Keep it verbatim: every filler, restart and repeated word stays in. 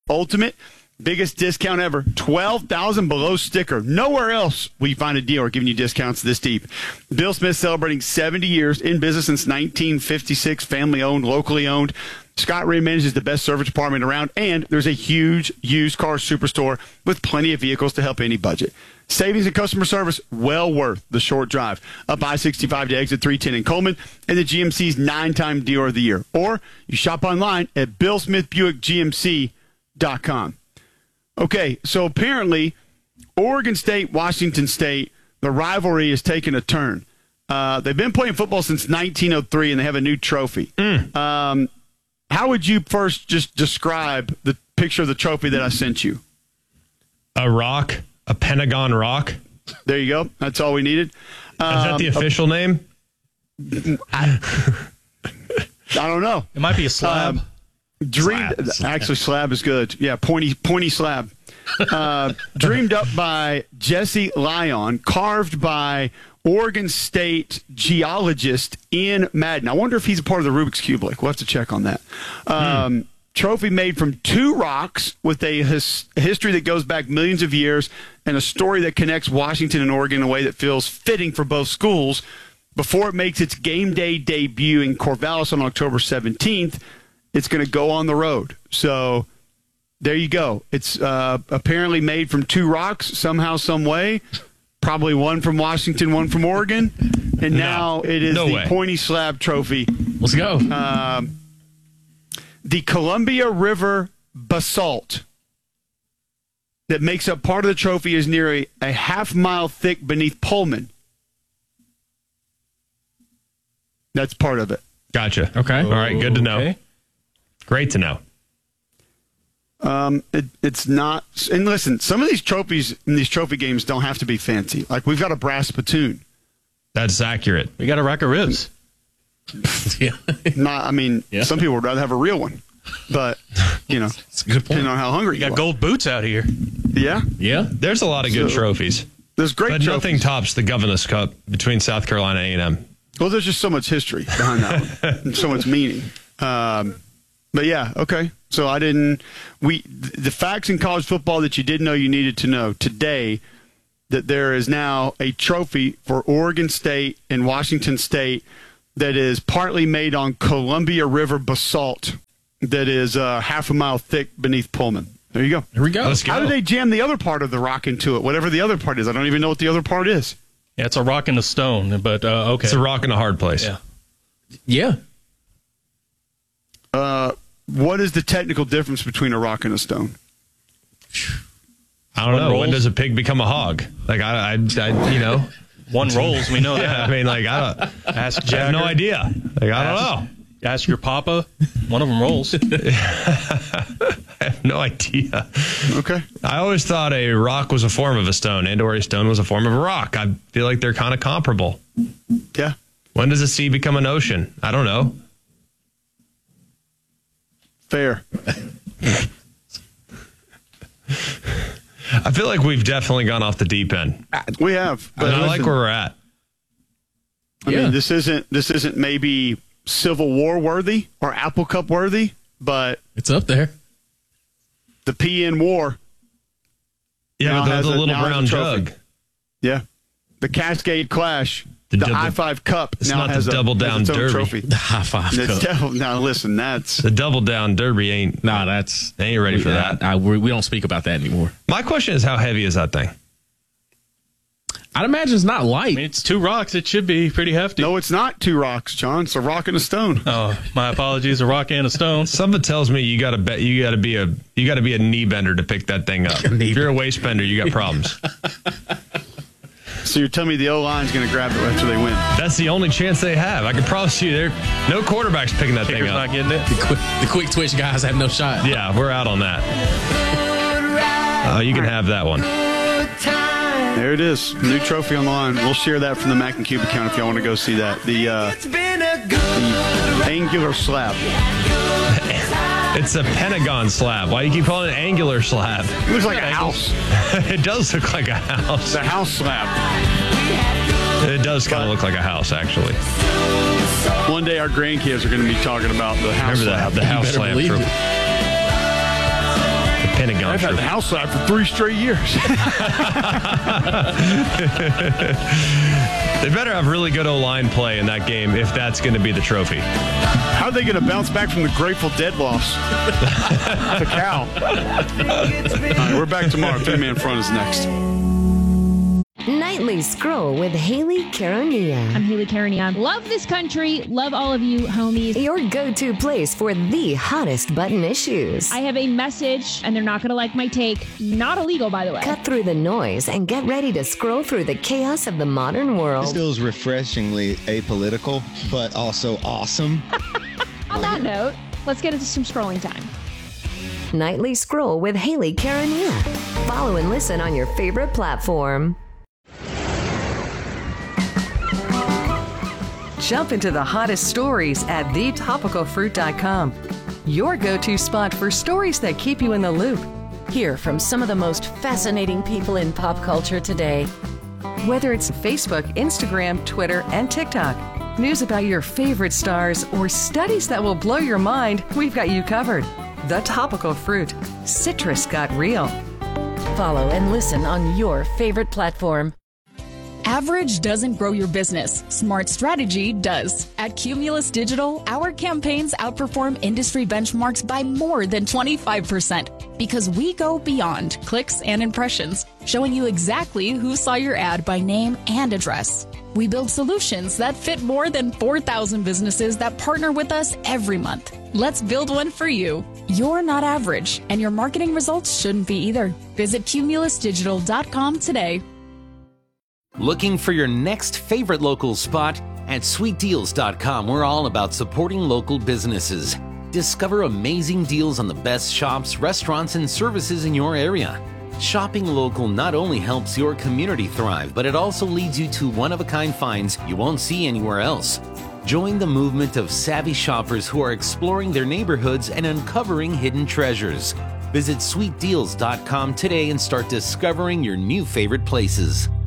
Ultimate. Biggest discount ever. twelve thousand dollars below sticker. Nowhere else will you find a deal or giving you discounts this deep. Bill Smith celebrating seventy years in business since nineteen fifty-six. Family owned, locally owned. Scott Ray manages the best service department around, and there's a huge used car superstore with plenty of vehicles to help any budget. Savings and customer service, well worth the short drive. Up I sixty-five to exit three ten in Coleman, and the G M C's nine-time dealer of the year. Or you shop online at bill smith buick g m c dot com. Okay, so apparently Oregon State, Washington State, the rivalry has taken a turn. Uh, they've been playing football since nineteen oh three, and they have a new trophy. Mm. Um, how would you first just describe the picture of the trophy that I sent you? A rock, a Pentagon rock. There you go. That's all we needed. Um, Is that the official a, name? I, I don't know. It might be a slab. Um, Dreamed, slab. Actually, slab is good. Yeah, pointy, pointy slab. Uh, dreamed up by Jesse Lyon, carved by Oregon State geologist Ian Madden. I wonder if he's a part of the Rubik's Cube. Like, we'll have to check on that. Um, hmm. Trophy made from two rocks with a his, history that goes back millions of years and a story that connects Washington and Oregon in a way that feels fitting for both schools. Before it makes its game day debut in Corvallis on October seventeenth, it's going to go on the road. So there you go. It's uh, apparently made from two rocks somehow, some way. Probably one from Washington, one from Oregon. And now no, it is no the way. Pointy Slab Trophy. Let's go. Um, the Columbia River basalt that makes up part of the trophy is nearly a half mile thick beneath Pullman. That's part of it. Gotcha. Okay. All right. Good to know. Okay. Great to know. Um, it, it's not. And listen, some of these trophies in these trophy games don't have to be fancy. Like, we've got a brass spittoon. That's accurate. We got a rack of ribs. yeah. Not. I mean, yeah. Some people would rather have a real one, but you know, it's a good point. Depending on how hungry you, you got are. gold boots out here. Yeah. Yeah. There's a lot of good so, trophies. There's great, but trophies. Nothing tops the Governor's Cup between South Carolina A and M. Well, there's just so much history behind that one, and so much meaning. Um, But yeah, okay. So I didn't. We the facts in college football that you didn't know you needed to know today. That there is now a trophy for Oregon State and Washington State that is partly made on Columbia River basalt that is uh, half a mile thick beneath Pullman. There you go. Here we go. Let's go. How do they jam the other part of the rock into it? Whatever the other part is, I don't even know what the other part is. Yeah, it's a rock and a stone, but uh, okay. It's a rock in a hard place. Yeah. Yeah. Uh, what is the technical difference between a rock and a stone? I don't One know. rolls. When does a pig become a hog? Like, I, I, I you know. One rolls, we know yeah, that. I mean, like, I don't. Ask I have no Jagger. idea. Like, I don't ask, know. Ask your papa. One of them rolls. I have no idea. Okay. I always thought a rock was a form of a stone, and or a stone was a form of a rock. I feel like they're kind of comparable. Yeah. When does a sea become an ocean? I don't know. Fair. I feel like we've definitely gone off the deep end. We have. But I listen, like where we're at. I Yeah. mean, this isn't this isn't maybe Civil War worthy or Apple Cup worthy, but It's up there. the P N War. Yeah, now the, has the a- little now has a brown trophy. jug. Yeah. The Cascade Clash. The The, double- I five Cup It's now not the has a Double has Down its own Derby. trophy. The high five It's cup. devil, now listen, that's The Double Down Derby ain't. No, that's They ain't ready for that. I, I, we we don't speak about that anymore. My question is, how heavy is that thing? I'd imagine it's not light. I mean, it's two rocks. It should be pretty hefty. no, it's not two rocks, John. It's a rock and a stone. Oh, my apologies. A rock and a stone. Something tells me you got to bet you got to be a you got to be a knee bender to pick that thing up. If you're a waist bender, you got problems. So you're telling me the O-line's going to grab it after they win? That's the only chance they have. I can promise you, there no quarterback's picking that Kicker's thing up. not getting it. The quick, the quick twitch guys have no shot. Yeah, we're out on that. Uh, you can have that one. There it is. New trophy on the line. We'll share that from the Mac and Cube account if y'all want to go see that. The, uh, the angular slab. It's a Pentagon slab. Why do you keep calling it an angular slab? It looks like a house. It does look like a house. It's a house slab. It does kind of look like a house, actually. One day our grandkids are going to be talking about the house Remember slab. that, the house better slab believe trophy. it. The Pentagon I've had the trophy. house slap for three straight years. They better have really good O-line play in that game if that's going to be the trophy. How are they going to bounce back from the Grateful Dead loss to Cal? All right, we're back tomorrow. Three Man Front is next. Nightly Scroll with Haley Caronia. I'm Haley Caronia. Love this country. Love all of you, homies. Your go-to place for the hottest button issues. I have a message, and they're not going to like my take. Not illegal, by the way. Cut through the noise and get ready to scroll through the chaos of the modern world. This feels refreshingly apolitical, but also awesome. On that note, let's get into some scrolling time. Nightly Scroll with Haley Caronia. Follow and listen on your favorite platform. Jump into the hottest stories at the topical fruit dot com. Your go-to spot for stories that keep you in the loop. Hear from some of the most fascinating people in pop culture today. Whether it's Facebook, Instagram, Twitter, and TikTok, news about your favorite stars, or studies that will blow your mind, we've got you covered. The Topical Fruit. Citrus got real. Follow and listen on your favorite platform. Average doesn't grow your business. Smart strategy does. At Cumulus Digital, our campaigns outperform industry benchmarks by more than twenty-five percent because we go beyond clicks and impressions, showing you exactly who saw your ad by name and address. We build solutions that fit more than four thousand businesses that partner with us every month. Let's build one for you. You're not average, and your marketing results shouldn't be either. Visit cumulus digital dot com today. Looking for your next favorite local spot? At sweet deals dot com, we're all about supporting local businesses. Discover amazing deals on the best shops, restaurants, and services in your area. Shopping local not only helps your community thrive, but it also leads you to one-of-a-kind finds you won't see anywhere else. Join the movement of savvy shoppers who are exploring their neighborhoods and uncovering hidden treasures. Visit sweet deals dot com today and start discovering your new favorite places.